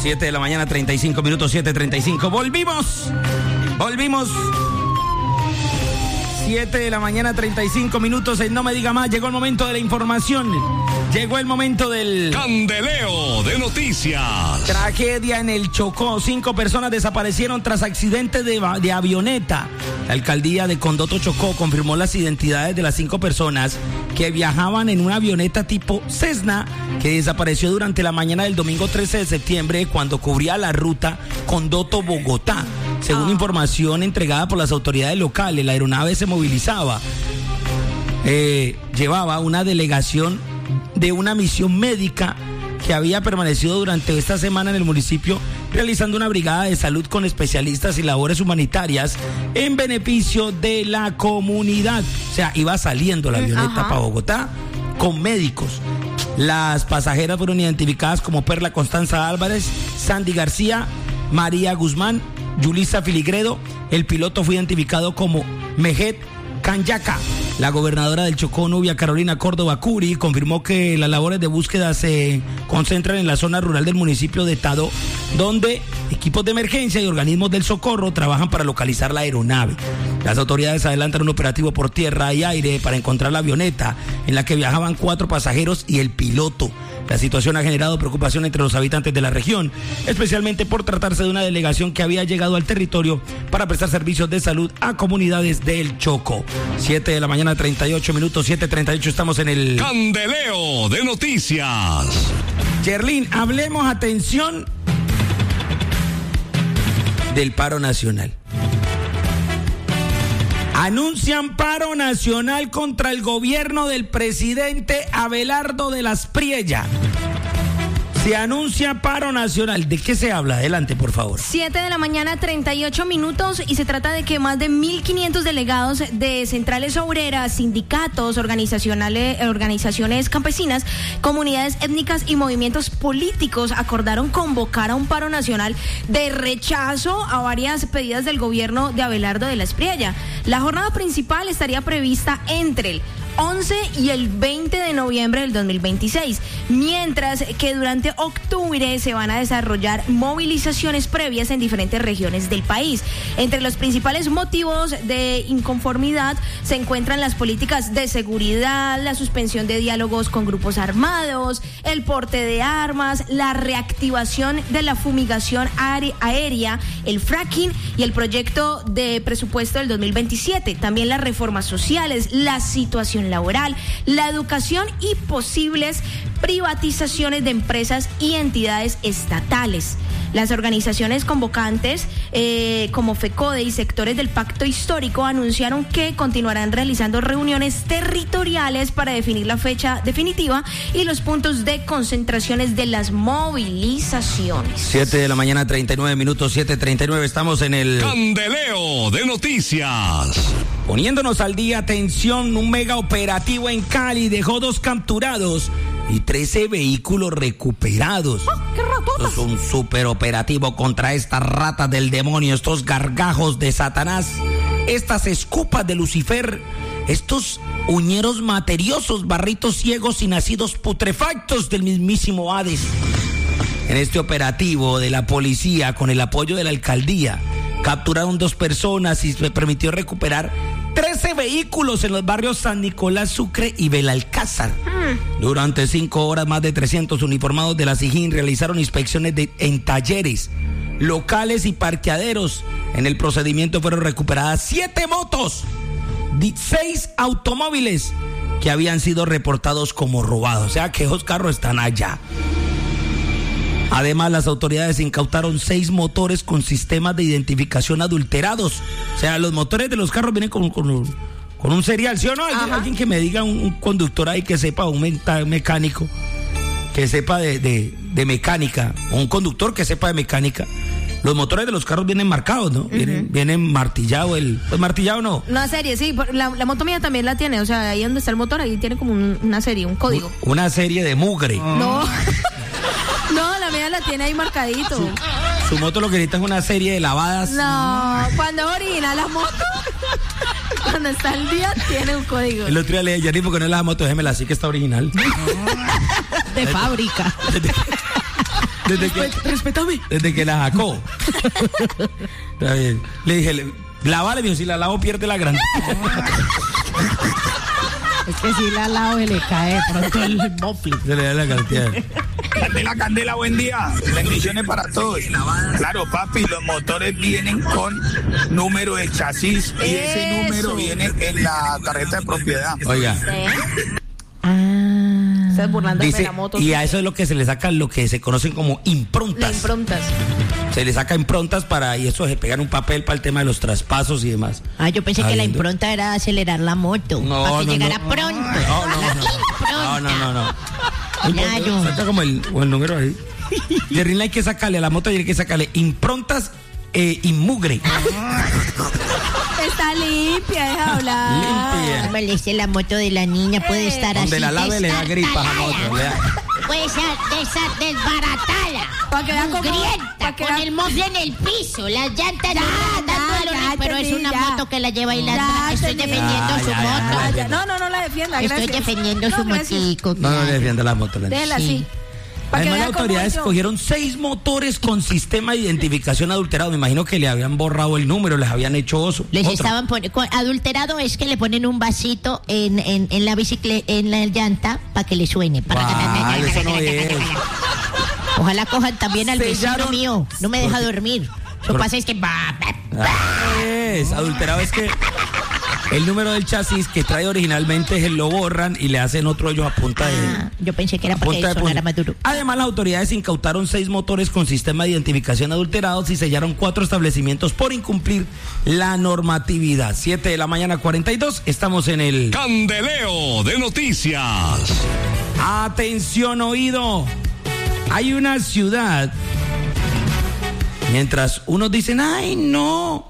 7 de la mañana, 35 minutos, 7:35. Volvimos. 7 de la mañana, 35 minutos. No me diga más. Llegó el momento de la información. Llegó el momento del Candeleo de Noticias. Tragedia en el Chocó. 5 personas desaparecieron tras accidente de avioneta. La alcaldía de Condoto, Chocó, confirmó las identidades de las 5 personas que viajaban en una avioneta tipo Cessna que desapareció durante la mañana del domingo 13 de septiembre cuando cubría la ruta Condoto-Bogotá. Según información entregada por las autoridades locales, la aeronave se movilizaba. Llevaba una delegación de una misión médica que había permanecido durante esta semana en el municipio realizando una brigada de salud con especialistas y labores humanitarias en beneficio de la comunidad. O sea, iba saliendo la avioneta para Bogotá con médicos. Las pasajeras fueron identificadas como Perla Constanza Álvarez, Sandy García, María Guzmán, Yulisa Filigredo. El piloto fue identificado como Mejet Canyaca. La gobernadora del Chocó, Nubia Carolina Córdoba Curi, confirmó que las labores de búsqueda se concentran en la zona rural del municipio de Tado, donde equipos de emergencia y organismos del socorro trabajan para localizar la aeronave. Las autoridades adelantan un operativo por tierra y aire para encontrar la avioneta en la que viajaban 4 pasajeros y el piloto. La situación ha generado preocupación entre los habitantes de la región, especialmente por tratarse de una delegación que había llegado al territorio para prestar servicios de salud a comunidades del Chocó. 7 de la mañana, 38 minutos, 7:38, estamos en el Candeleo de Noticias. Yerlín, hablemos, atención, del paro nacional. Anuncian paro nacional contra el gobierno del presidente Abelardo de las Priella. Se anuncia paro nacional. ¿De qué se habla? Adelante, por favor. 7 de la mañana, 38 minutos, y se trata de que más de 1.500 delegados de centrales obreras, sindicatos, organizaciones campesinas, comunidades étnicas y movimientos políticos acordaron convocar a un paro nacional de rechazo a varias pedidas del gobierno de Abelardo de las Priella. La jornada principal estaría prevista entre el 11 y el 20 de noviembre del 2026, mientras que durante octubre se van a desarrollar movilizaciones previas en diferentes regiones del país. Entre los principales motivos de inconformidad se encuentran las políticas de seguridad, la suspensión de diálogos con grupos armados, el porte de armas, la reactivación de la fumigación aérea, el fracking y el proyecto de presupuesto del 2027. También las reformas sociales, la situación laboral, la educación y posibles privatizaciones de empresas y entidades estatales. Las organizaciones convocantes como FECODE y sectores del Pacto Histórico anunciaron que continuarán realizando reuniones territoriales para definir la fecha definitiva y los puntos de concentraciones de las movilizaciones. 7 de la mañana, 39 minutos, 7:39, estamos en el Candeleo de Noticias. Poniéndonos al día, atención, un mega operativo en Cali dejó 2 capturados y 13 vehículos recuperados. ¡Qué ratotas! Es un super operativo contra estas ratas del demonio, estos gargajos de Satanás, estas escupas de Lucifer, estos uñeros materiosos, barritos ciegos y nacidos putrefactos del mismísimo Hades. En este operativo de la policía, con el apoyo de la alcaldía, capturaron 2 personas y se permitió recuperar 13 vehículos en los barrios San Nicolás, Sucre y Belalcázar. Durante 5 horas, más de 300 uniformados de la SIJIN realizaron inspecciones en talleres, locales y parqueaderos. En el procedimiento fueron recuperadas 7 motos, 6 automóviles que habían sido reportados como robados. O sea que esos carros están allá. Además, las autoridades incautaron 6 motores con sistemas de identificación adulterados. O sea, los motores de los carros vienen con un serial, ¿sí o no? Alguien que me diga, un conductor ahí que sepa, un mecánico que sepa de mecánica, o un conductor que sepa de mecánica. Los motores de los carros vienen marcados, ¿no? Vienen martillados, pues martillado no. Una serie, sí, la moto mía también la tiene, o sea, ahí donde está el motor, ahí tiene como una serie, un código. Una serie de mugre. No. No, la mía la tiene ahí marcadito. Su moto lo que necesita es una serie de lavadas. No, cuando orina la moto, cuando está el día, tiene un código. El otro día le dije, Jenny, porque no es la moto, déjemela así que está original. De fábrica. Respétame. Desde que la sacó. Está bien. Le dije, lávale, mío, si la lavo pierde la grandeza. Es que si la lavo se le cae pronto el mofle. Se le da la cantidad. Candela, buen día. Bendiciones para todos. Claro, papi, los motores vienen con número de chasis y ese número viene en la tarjeta de propiedad. Oiga. Estás burlando de la moto. Y a eso es lo que se le saca lo que se conocen como improntas. Las improntas. Se le saca improntas y eso se pegan un papel para el tema de los traspasos y demás. Yo pensé que la impronta era acelerar la moto. Para que llegara pronto. No. Claro. Saca como el número ahí. Jerry, hay que sacarle a la moto, hay que sacarle improntas y mugre. Está limpia, deja hablar. Limpia. No moleste la moto de la niña, puede estar donde así. La lave le da gripa a la moto. Puede ser desbaratada. Para que vean mugrienta, con el mofle en el piso, las llantas pero es una moto que la lleva y la estoy defendiendo su moto. No la defienda, estoy defendiendo su motico. No le defienda la moto. Déjela así. Además, las autoridades cogieron 6 motores con sistema de identificación adulterado. Me imagino que le habían borrado el número, les habían hecho oso. Les estaban poniendo. Adulterado es que le ponen un vasito en la bicicleta, en la llanta, para que le suene. Eso no es. Ojalá cojan también al vecino mío. No me deja dormir. Lo que pasa es que. Adulterado es que el número del chasis que trae originalmente lo borran y le hacen otro hoyo a punta de. Yo pensé que era para que sonara más duro. Además, las autoridades incautaron 6 motores con sistema de identificación adulterados y sellaron 4 establecimientos por incumplir la normatividad. 7:42 a.m. Estamos en el Candeleo de Noticias. Atención, oído. Hay una ciudad. Mientras unos dicen, ay, no.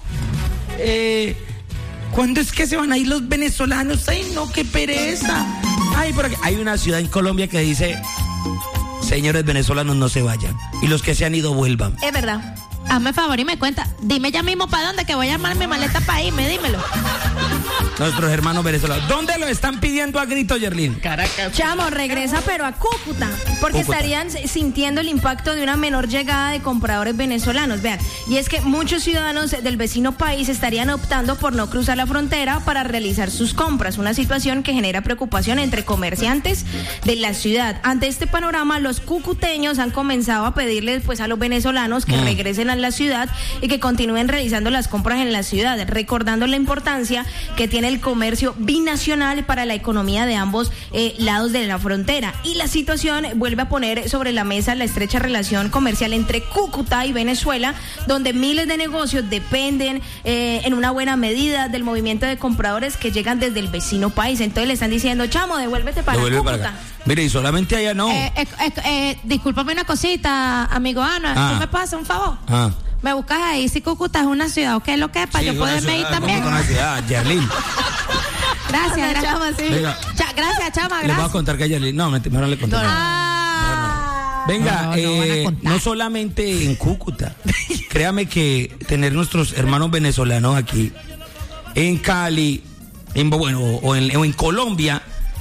¿Cuándo es que se van a ir los venezolanos? Ay, no, qué pereza. Ay, porque hay una ciudad en Colombia que dice, señores venezolanos, no se vayan. Y los que se han ido, vuelvan. Es verdad. Hazme favor y me cuenta. Dime ya mismo para dónde, que voy a armar mi maleta para irme, dímelo. Nuestros hermanos venezolanos. ¿Dónde lo están pidiendo a grito, Yerlin? Caracas. Chamo, regresa pero a Cúcuta, porque estarían sintiendo el impacto de una menor llegada de compradores venezolanos. Vean, y es que muchos ciudadanos del vecino país estarían optando por no cruzar la frontera para realizar sus compras, una situación que genera preocupación entre comerciantes de la ciudad. Ante este panorama, los cucuteños han comenzado a pedirles pues a los venezolanos que regresen a la ciudad y que continúen realizando las compras en la ciudad, recordando la importancia que tiene el comercio binacional para la economía de ambos lados de la frontera. Y la situación vuelve a poner sobre la mesa la estrecha relación comercial entre Cúcuta y Venezuela, donde miles de negocios dependen en una buena medida del movimiento de compradores que llegan desde el vecino país. Entonces le están diciendo, chamo, devuélvete para Cúcuta. Mire, y solamente allá no. Discúlpame una cosita, amigo Ana, ¿tú me puedes hacer un favor? Me buscas ahí si Cúcuta es una ciudad o qué es lo que es, para yo poderme ir también. Una ciudad, Yerlin. Gracias, Chama, sí. Gracias, Chama, gracias. Les voy a contar que Yerlin. No, mejor no le conté. Venga, no solamente en Cúcuta. Créame que tener nuestros hermanos venezolanos aquí, en Cali, o en Colombia,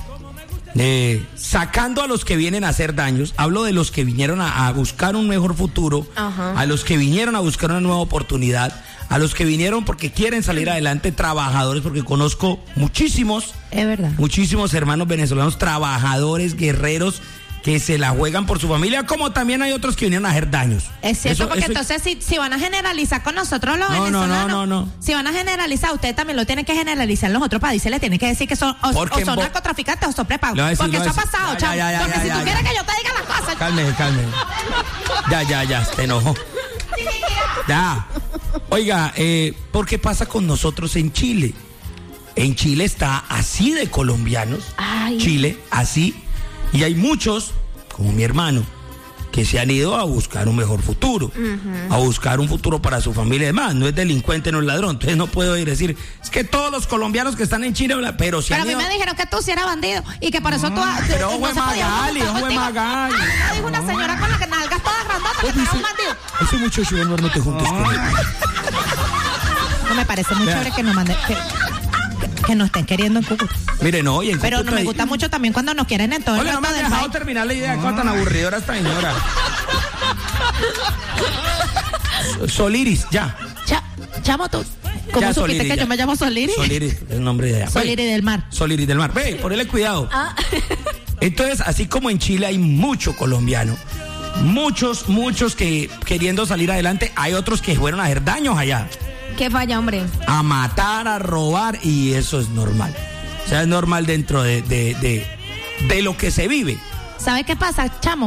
sacando a los que vienen a hacer daños. Hablo de los que vinieron a buscar un mejor futuro, a los que vinieron a buscar una nueva oportunidad, a los que vinieron porque quieren salir adelante, trabajadores, porque conozco muchísimos, es verdad, muchísimos hermanos venezolanos, trabajadores, guerreros, que se la juegan por su familia, como también hay otros que vinieron a hacer daños. Es cierto, porque entonces si van a generalizar con nosotros los venezolanos, no. Si van a generalizar, ustedes también lo tienen que generalizar en los otros países, le tienen que decir que son o son narcotraficantes o son prepago. Porque eso ha pasado, chavo. Porque si tú quieres que yo te diga las cosas. Calme. Ya, te enojó. Ya. Oiga, ¿por qué pasa con nosotros en Chile? En Chile está así de colombianos. Chile, así. Y hay muchos, como mi hermano, que se han ido a buscar un mejor futuro, a buscar un futuro para su familia y demás. No es delincuente, no es ladrón. Entonces no puedo ir a decir, es que todos los colombianos que están en Chile, pero si a mí me dijeron que tú sí eras bandido y que por eso tú... Pero ojo de Magali. Dijo una señora con la que nalgas todas grandotas que era un bandido. Ese muchacho de no te juntes con él. No me parece muy chévere que nos manden... Que nos estén queriendo en Cúcuta. Mire, no, y en Pero Cúcuta no me gusta mucho también cuando nos quieren en todo el resto del país. No me has dejado terminar la idea, cosa tan aburridora esta señora. Soliris, ya. Chamo tú. ¿Cómo Ya, supiste Soliris, que ya. yo me llamo Soliris? Soliris, es el nombre de allá. Soliris del Mar. Soliris del Mar. Ve, ponele cuidado. Entonces, así como en Chile hay mucho colombiano, muchos que queriendo salir adelante, hay otros que fueron a hacer daños allá. ¿Qué falla, hombre? A matar, a robar, y eso es normal. O sea, es normal dentro de lo que se vive. ¿Sabe qué pasa, chamo?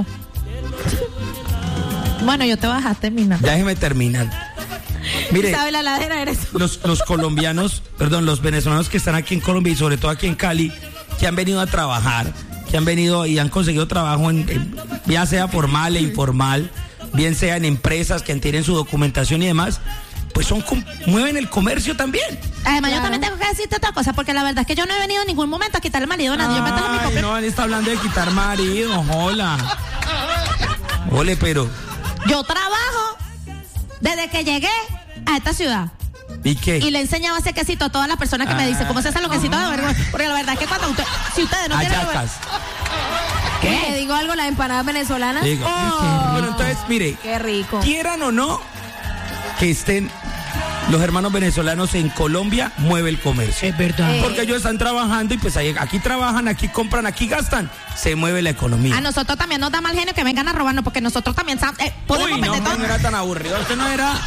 Bueno, yo te bajaste, mina. Déjeme terminar. Mire, ¿sabe la ladera eres tú? los colombianos, perdón, los venezolanos que están aquí en Colombia y sobre todo aquí en Cali, que han venido a trabajar, que han venido y han conseguido trabajo ya sea formal e informal, bien sea en empresas que tienen su documentación y demás, pues mueven el comercio también. Además, yo también tengo que decirte otra cosa, porque la verdad es que yo no he venido en ningún momento a quitarle el marido a nadie. Yo me traje mi propio... No, él está hablando de quitar marido, hola. Ole, pero... Yo trabajo desde que llegué a esta ciudad. ¿Y qué? Y le he enseñado a hacer quesito a todas las personas que me dicen cómo se hace los quesitos de vergüenza. Porque la verdad es que si ustedes no tienen... ¿Qué? ¿Le digo algo? ¿Las empanadas venezolanas? Digo. Bueno, entonces, mire. Qué rico. Quieran o no que estén los hermanos venezolanos en Colombia, mueve el comercio. Es verdad. Porque ellos están trabajando y pues aquí trabajan, aquí compran, aquí gastan. Se mueve la economía. A nosotros también nos da mal genio que vengan a robarnos, porque nosotros también podemos vender todo. No era tan aburrido. Usted no era...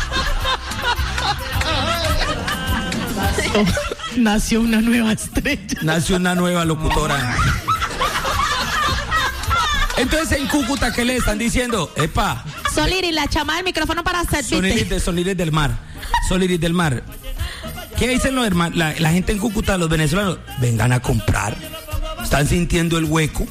Nació una nueva estrella. Nació una nueva locutora. Entonces en Cúcuta, ¿qué le están diciendo? Epa. Soliris, la chama del micrófono para servirte. Soliris del Mar. Soliris del Mar. ¿Qué dicen los hermanos? La gente en Cúcuta, los venezolanos, vengan a comprar. Están sintiendo el hueco.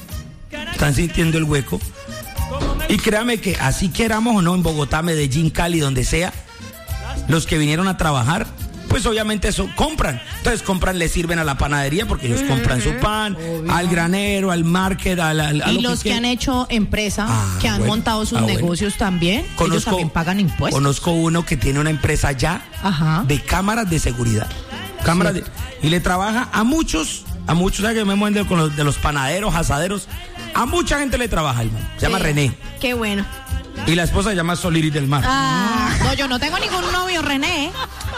Y créame que así queramos o no, en Bogotá, Medellín, Cali, donde sea, los que vinieron a trabajar, pues obviamente eso compran. Entonces compran, le sirven a la panadería porque ellos compran su pan, obvio, al granero, al market, y los que han hecho empresa, que han montado sus negocios también, ellos también pagan impuestos. Conozco uno que tiene una empresa ya de cámaras de seguridad. Y le trabaja a muchos, ¿sabes que me mueven de los panaderos, asaderos? A mucha gente le trabaja el man. Se llama René. Qué bueno. Y la esposa se llama Soliris del Mar. No, yo no tengo ningún novio, René.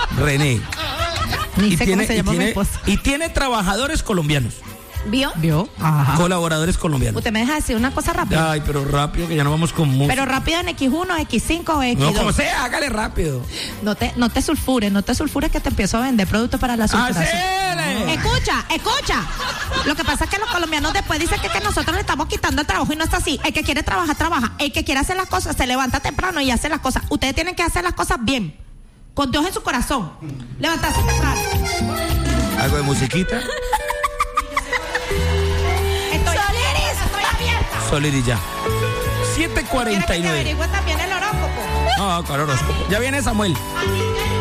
Ni sé cómo se llama mi esposa. Y tiene trabajadores colombianos. ¿Vio? Ajá. Colaboradores colombianos. Usted me deja decir una cosa rápida. Ay, pero rápido, que ya no vamos con música. Pero rápido en X1, X5 o X2. No, como sea, hágale rápido. No te sulfures que te empiezo a vender productos para la sulfuración. Escucha. Lo que pasa es que los colombianos después dicen que nosotros le estamos quitando el trabajo y no está así. El que quiere trabajar, trabaja. El que quiere hacer las cosas, se levanta temprano y hace las cosas. Ustedes tienen que hacer las cosas bien, con Dios en su corazón. Levantarse temprano. Algo de musiquita. Soliris ya. 7:49. ¿Quieres que te averigüe también el horóscopo? No, claro, horóscopo. Ya viene Samuel.